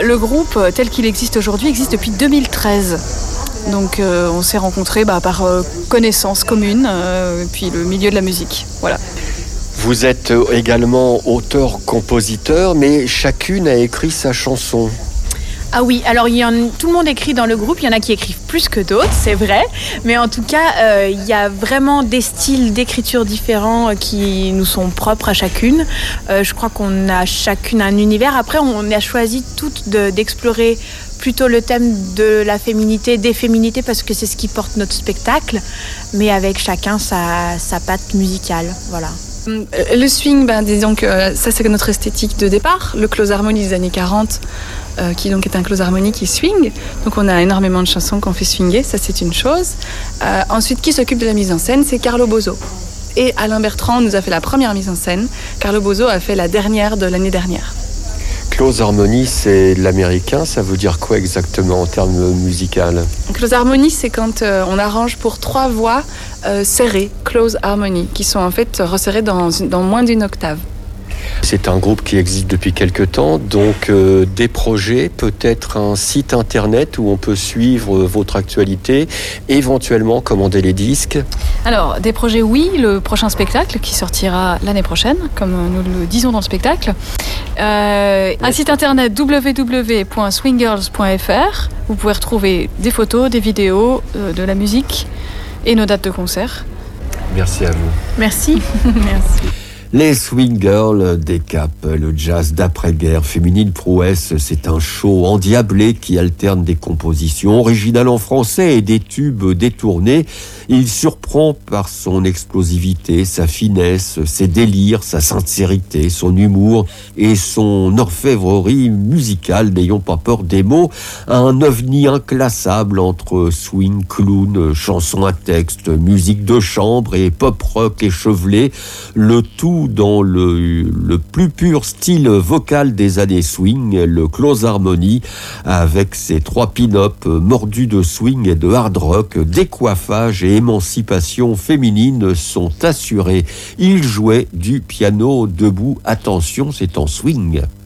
le groupe tel qu'il existe aujourd'hui existe depuis 2013. Donc on s'est rencontrés par connaissance commune, puis le milieu de la musique. Voilà. Vous êtes également auteur-compositeur, mais chacune a écrit sa chanson. Ah oui, alors tout le monde écrit dans le groupe, il y en a qui écrivent plus que d'autres, c'est vrai, mais en tout cas, il y a vraiment des styles d'écriture différents qui nous sont propres à chacune. Je crois qu'on a chacune un univers. Après, on a choisi toutes d'explorer plutôt le thème de la féminité, des féminités, parce que c'est ce qui porte notre spectacle, mais avec chacun sa patte musicale, voilà. Le swing, disons que ça c'est notre esthétique de départ, le close harmony des années 40, qui donc est un close harmony qui swing. Donc on a énormément de chansons qu'on fait swinguer, ça c'est une chose. Ensuite, qui s'occupe de la mise en scène, c'est Carlo Bozo. Et Alain Bertrand nous a fait la première mise en scène. Carlo Bozo a fait la dernière de l'année dernière. Close harmony, c'est l'américain, ça veut dire quoi exactement en termes musicaux? Close harmony, c'est quand on arrange pour 3 voix serrées, close harmony, qui sont en fait resserrées dans moins d'une octave. C'est un groupe qui existe depuis quelque temps, donc des projets, peut-être un site internet où on peut suivre votre actualité, éventuellement commander les disques. Alors, des projets, oui, le prochain spectacle qui sortira l'année prochaine, comme nous le disons dans le spectacle. Un site internet www.swinggirls.fr. Vous pouvez retrouver des photos, des vidéos, de la musique et nos dates de concert. Merci à vous. Merci. Merci. Les Swing Girls décapent le jazz d'après-guerre. Féminine prouesse, c'est un show endiablé qui alterne des compositions originales en français et des tubes détournés. Il surprend par son explosivité, sa finesse, ses délires, sa sincérité, son humour et son orfèvrerie musicale, n'ayons pas peur des mots, un ovni inclassable entre swing, clown, chansons à texte, musique de chambre et pop-rock échevelé, le tout dans le plus pur style vocal des années swing, le close harmony, avec ses 3 pin-up mordus de swing et de hard rock, décoiffage et émancipation féminine sont assurés. Il jouait du piano debout. Attention, c'est en swing.